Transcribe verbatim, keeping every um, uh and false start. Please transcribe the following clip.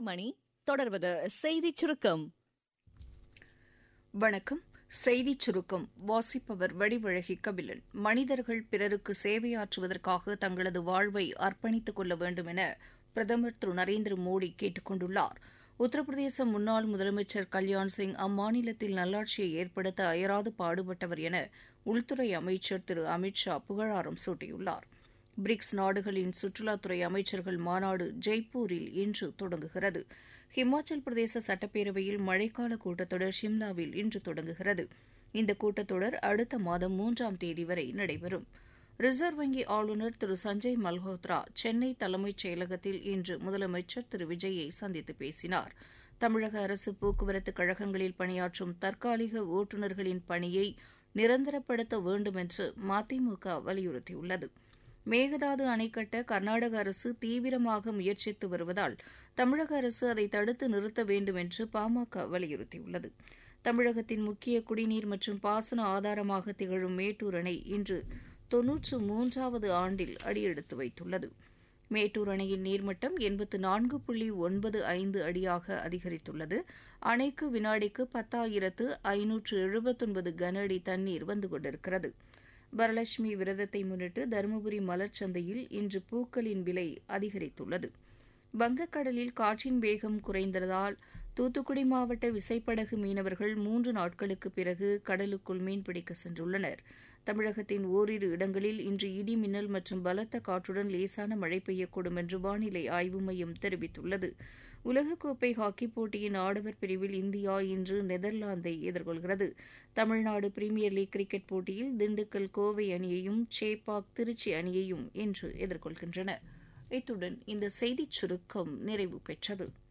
மணி தொடர்வது செய்திச் சுருக்கம். வணக்கம். செய்திச் சுருக்கம் வாசிப்பவர் வடிவழகி கபிலன். மனிதர்கள் பிறருக்கு சேவையாற்றுவதற்காக தங்களது வாழ்வை அர்ப்பணித்துக் கொள்ள வேண்டும் என பிரதமர் திரு நரேந்திர மோடி கேட்டுக் கொண்டுள்ளார். உத்தரப்பிரதேச முன்னாள் முதலமைச்சர் கல்யாண் சிங் அம்மாநிலத்தில் நல்லாட்சியை ஏற்படுத்த அயராது பாடுபட்டவர் என உள்துறை அமைச்சர் திரு அமித் ஷா புகழாரம் சூட்டியுள்ளார். பிரிக்ஸ் நாடுகளின் சுற்றுலாத்துறை அமைச்சர்கள் மாநாடு ஜெய்ப்பூரில் இன்று தொடங்குகிறது. ஹிமாச்சல் பிரதேச சட்டப்பேரவையில் மழைக்கால கூட்டத்தொடர் ஷிம்லாவில் இன்று தொடங்குகிறது. இந்த கூட்டத்தொடர் அடுத்த மாதம் மூன்றாம் தேதி வரை நடைபெறும். ரிசர்வ் வங்கி ஆளுநர் திரு சஞ்சய் மல்ஹோத்ரா சென்னை தலைமைச் செயலகத்தில் இன்று முதலமைச்சர் திரு விஜயை சந்தித்து பேசினார். தமிழக அரசு போக்குவரத்து கழகங்களில் பணியாற்றும் தற்காலிக ஓட்டுநர்களின் பணியை நிரந்தரப்படுத்த வேண்டும் என்று மதிமுக வலியுறுத்தியுள்ளது. மேகதாது அணை கட்ட கர்நாடக அரசு தீவிரமாக முயற்சித்து வருவதால் தமிழக அரசு அதை தடுத்து நிறுத்த வேண்டும் என்று பாமக வலியுறுத்தியுள்ளது. தமிழகத்தின் முக்கிய குடிநீர் மற்றும் பாசன ஆதாரமாக திகழும் மேட்டூர் அணை இன்று தொன்னூற்று மூன்றாவது ஆண்டில் அடியெடுத்து வைத்துள்ளது. மேட்டூர் அணையின் நீர்மட்டம் எண்பத்து நான்கு புள்ளி ஒன்பது ஐந்து அடியாக அதிகரித்துள்ளது. அணைக்கு வினாடிக்கு பத்தாயிரத்து ஐநூற்று எழுபத்தொன்பது கன அடி தண்ணீர் வந்து கொண்டிருக்கிறது. வரலட்சுமி விரதத்தை முன்னிட்டு தருமபுரி மலர் சந்தையில் இன்று பூக்களின் விலை அதிகரித்துள்ளது. வங்கக்கடலில் காற்றின் வேகம் குறைந்ததால் தூத்துக்குடி மாவட்ட விசைப்படகு மீனவர்கள் மூன்று நாட்களுக்கு பிறகு கடலுக்குள் மீன்பிடிக்க சென்றுள்ளனர். தமிழகத்தின் ஓரிரு இடங்களில் இன்று இடி மின்னல் மற்றும் பலத்த காற்றுடன் லேசான மழை பெய்யக்கூடும் என்று வானிலை ஆய்வு மையம் தெரிவித்துள்ளது. உலகக்கோப்பை ஹாக்கிப் போட்டியின் ஆடவர் பிரிவில் இந்தியா இன்று நெதர்லாந்தை எதிர்கொள்கிறது. தமிழ்நாடு பிரீமியர் லீக் கிரிக்கெட் போட்டியில் திண்டுக்கல் கோவை அணியையும் சேப்பாக் திருச்சி அணியையும் இன்று எதிர்கொள்கின்றன. இத்துடன் இந்த செய்திச் சுருக்கம் நிறைவு பெற்றது.